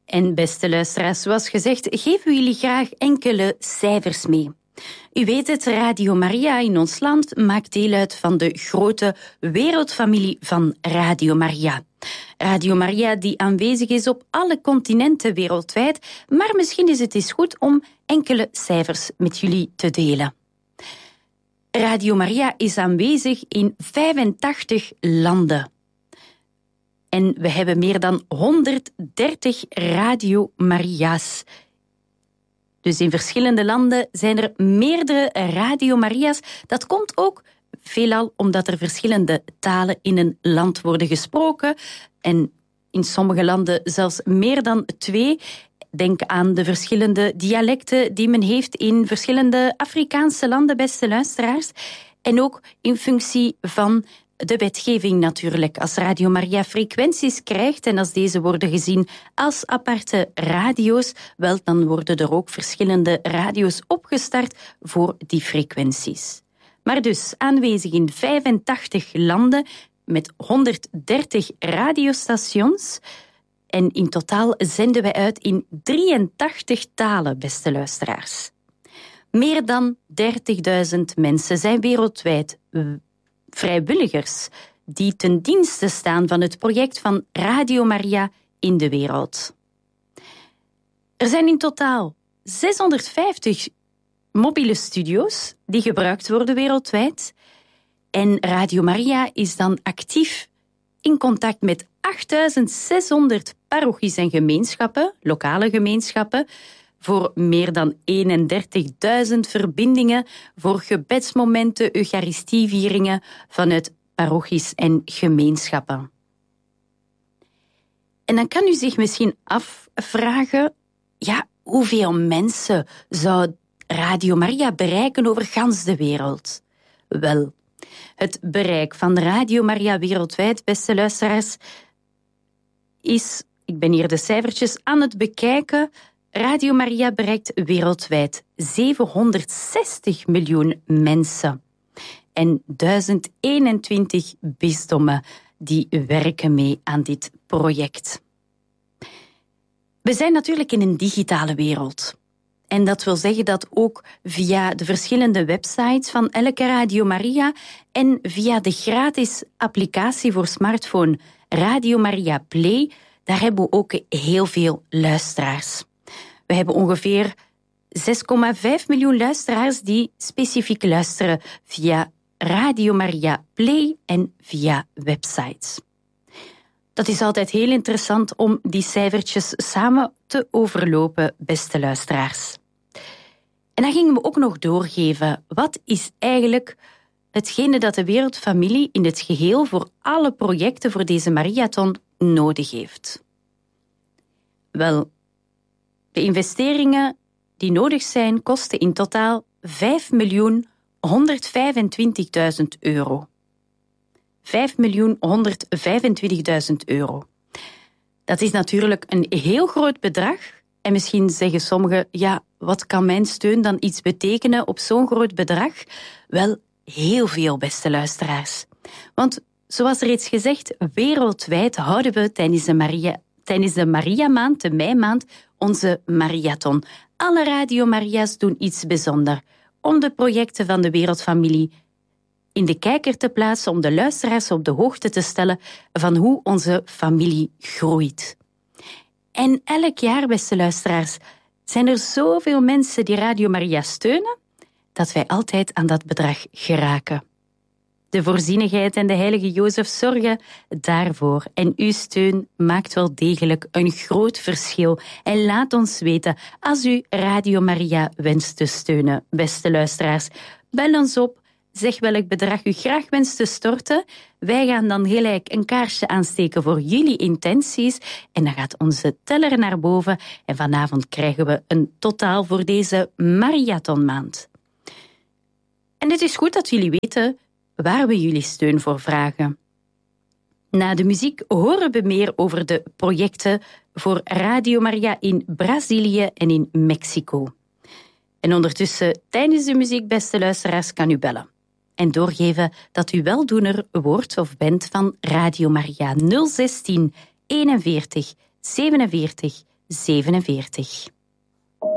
En beste luisteraars, zoals gezegd, geven we jullie graag enkele cijfers mee. U weet het, Radio Maria in ons land maakt deel uit van de grote wereldfamilie van Radio Maria. Radio Maria die aanwezig is op alle continenten wereldwijd, maar misschien is het eens goed om enkele cijfers met jullie te delen. Radio Maria is aanwezig in 85 landen. En we hebben meer dan 130 Radio Maria's. Dus in verschillende landen zijn er meerdere Radio Maria's. Dat komt ook veelal omdat er verschillende talen in een land worden gesproken. En in sommige landen zelfs meer dan 2. Denk aan de verschillende dialecten die men heeft in verschillende Afrikaanse landen, beste luisteraars. En ook in functie van de wetgeving natuurlijk. Als Radio Maria frequenties krijgt en als deze worden gezien als aparte radio's, wel, dan worden er ook verschillende radio's opgestart voor die frequenties. Maar dus aanwezig in 85 landen met 130 radiostations. En in totaal zenden wij uit in 83 talen, beste luisteraars. Meer dan 30.000 mensen zijn wereldwijd vrijwilligers die ten dienste staan van het project van Radio Maria in de wereld. Er zijn in totaal 650 mobiele studio's die gebruikt worden wereldwijd. En Radio Maria is dan actief in contact met 8600 parochies en gemeenschappen, lokale gemeenschappen, voor meer dan 31.000 verbindingen, voor gebedsmomenten, eucharistievieringen vanuit parochies en gemeenschappen. En dan kan u zich misschien afvragen, ja, hoeveel mensen zou Radio Maria bereiken over gans de wereld? Wel, het bereik van Radio Maria wereldwijd, beste luisteraars, is, ik ben hier de cijfertjes aan het bekijken, Radio Maria bereikt wereldwijd 760 miljoen mensen en 1021 bisdommen die werken mee aan dit project. We zijn natuurlijk in een digitale wereld. En dat wil zeggen dat ook via de verschillende websites van elke Radio Maria en via de gratis applicatie voor smartphone Radio Maria Play, daar hebben we ook heel veel luisteraars. We hebben ongeveer 6,5 miljoen luisteraars die specifiek luisteren via Radio Maria Play en via websites. Dat is altijd heel interessant om die cijfertjes samen te overlopen, beste luisteraars. En dan gingen we ook nog doorgeven, wat is eigenlijk hetgene dat de wereldfamilie in het geheel voor alle projecten voor deze Mariathon nodig heeft? Wel, de investeringen die nodig zijn kosten in totaal €5.125.000. €5.125.000. Dat is natuurlijk een heel groot bedrag. En misschien zeggen sommigen, ja, wat kan mijn steun dan iets betekenen op zo'n groot bedrag? Wel, heel veel, beste luisteraars. Want, zoals reeds gezegd, wereldwijd houden we tijdens de Maria-maand, de meimaand, onze Mariathon. Alle Radio Maria's doen iets bijzonders om de projecten van de wereldfamilie in de kijker te plaatsen, om de luisteraars op de hoogte te stellen van hoe onze familie groeit. En elk jaar, beste luisteraars, zijn er zoveel mensen die Radio Maria steunen, dat wij altijd aan dat bedrag geraken. De voorzienigheid en de heilige Jozef zorgen daarvoor. En uw steun maakt wel degelijk een groot verschil. En laat ons weten als u Radio Maria wenst te steunen, beste luisteraars. Bel ons op, zeg welk bedrag u graag wenst te storten. Wij gaan dan gelijk een kaarsje aansteken voor jullie intenties. En dan gaat onze teller naar boven. En vanavond krijgen we een totaal voor deze Mariathonmaand. En het is goed dat jullie weten waar we jullie steun voor vragen. Na de muziek horen we meer over de projecten voor Radio Maria in Brazilië en in Mexico. En ondertussen, tijdens de muziek, beste luisteraars, kan u bellen en doorgeven dat u weldoener wordt of bent van Radio Maria 016 41 47 47.